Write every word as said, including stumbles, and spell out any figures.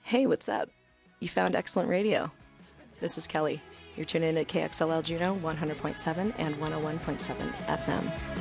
Hey, what's up? You found excellent radio. This is Kelly. You're tuning in at K X L L Juneau one hundred point seven and one oh one point seven F M.